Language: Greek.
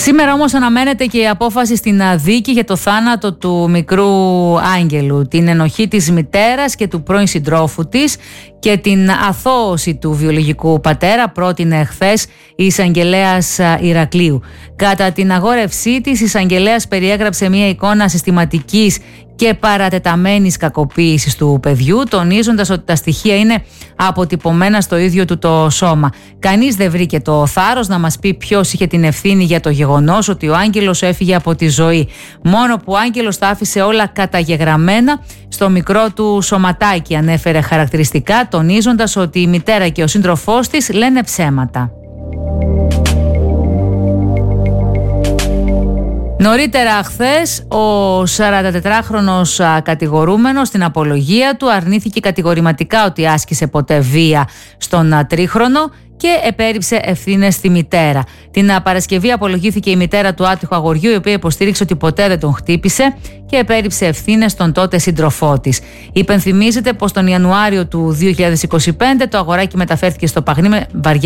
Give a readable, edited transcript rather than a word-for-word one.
Σήμερα όμως αναμένεται και η απόφαση στην δίκη για το θάνατο του μικρού Άγγελου, την ενοχή της μητέρας και του πρώην συντρόφου της και την αθώωση του βιολογικού πατέρα, πρότεινε χθες η εισαγγελέας Ηρακλείου. Κατά την αγόρευσή της, η εισαγγελέας περιέγραψε μια εικόνα συστηματικής και παρατεταμένης κακοποίησης του παιδιού, τονίζοντας ότι τα στοιχεία είναι αποτυπωμένα στο ίδιο του το σώμα. Κανείς δεν βρήκε το θάρρος να μας πει ποιος είχε την ευθύνη για το γεγονός ότι ο Άγγελος έφυγε από τη ζωή. Μόνο που ο Άγγελος τα άφησε όλα καταγεγραμμένα στο μικρό του σωματάκι, ανέφερε χαρακτηριστικά, τονίζοντας ότι η μητέρα και ο σύντροφός της λένε ψέματα. Νωρίτερα χθες, ο 44χρονος κατηγορούμενος στην απολογία του αρνήθηκε κατηγορηματικά ότι άσκησε ποτέ βία στον τρίχρονο και επέριψε ευθύνες στη μητέρα. Την Παρασκευή απολογήθηκε η μητέρα του άτυχου αγοριού, η οποία υποστήριξε ότι ποτέ δεν τον χτύπησε και επέριψε ευθύνες στον τότε σύντροφό της. Υπενθυμίζεται πως τον Ιανουάριο του 2025 το αγοράκι μεταφέρθηκε στο Παγνί με βαριά